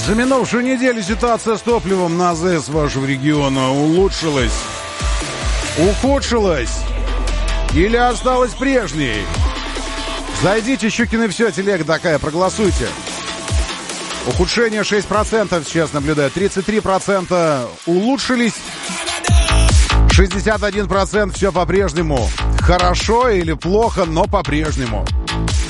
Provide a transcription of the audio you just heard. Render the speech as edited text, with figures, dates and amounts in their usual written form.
За минувшую неделю ситуация с топливом на АЗС вашего региона улучшилась, ухудшилась или осталась прежней? Зайдите, Щукин и все, телега такая, проголосуйте. Ухудшение 6% сейчас наблюдают, 33% улучшились, 61% все по-прежнему. Хорошо или плохо, но по-прежнему.